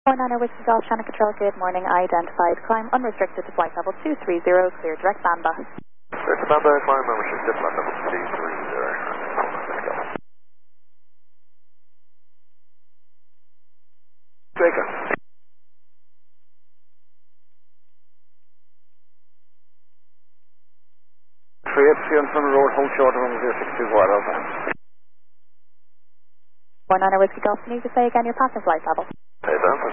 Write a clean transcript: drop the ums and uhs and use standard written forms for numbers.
49er Whiskey Golf Channel Control, good morning. Identified climb unrestricted to flight level 230, clear direct Bamba. Direct Bamba, climb unrestricted, flight level 230. Let's go. Baker. 38 on Summer Road, hold short of 062 wide over. 49er Whiskey Golf, can you just say again your passing flight level? Hey, Dan.